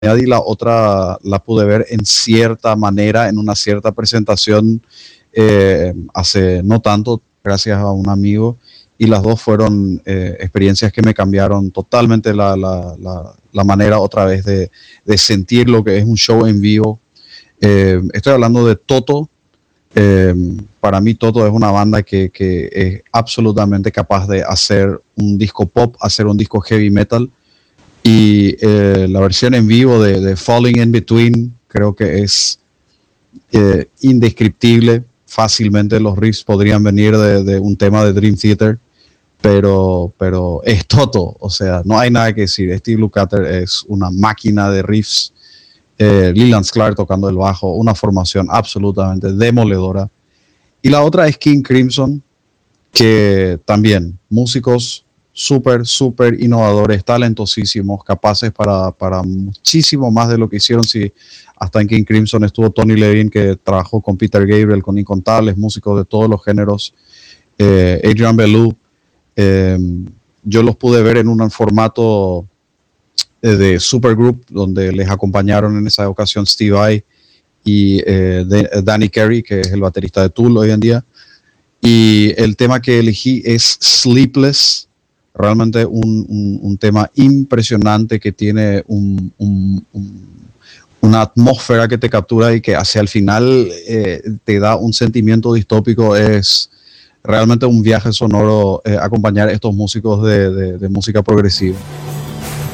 y la otra la pude ver en cierta manera, en una cierta presentación hace no tanto, gracias a un amigo, y las dos fueron experiencias que me cambiaron totalmente la manera otra vez de sentir lo que es un show en vivo. Estoy hablando de Toto. Eh, para mí Toto es una banda que es absolutamente capaz de hacer un disco pop, hacer un disco heavy metal, y la versión en vivo de Falling in Between creo que es indescriptible. Fácilmente los riffs podrían venir de un tema de Dream Theater, pero es Toto, o sea, no hay nada que decir. Steve Lukather es una máquina de riffs. Leland Sklar tocando el bajo, una formación absolutamente demoledora. Y la otra es King Crimson, que también músicos súper innovadores, talentosísimos, capaces para muchísimo más de lo que hicieron. Si hasta en King Crimson estuvo Tony Levin, que trabajó con Peter Gabriel, con incontables músicos de todos los géneros, Adrian Belew. eh, yo los pude ver en un formato de supergroup, donde les acompañaron en esa ocasión Steve Vai y Danny Carey, que es el baterista de Tool hoy en día. Y el tema que elegí es Sleepless, realmente un tema impresionante que tiene una atmósfera que te captura y que hacia el final te da un sentimiento distópico. Es realmente un viaje sonoro acompañar a estos músicos de música progresiva.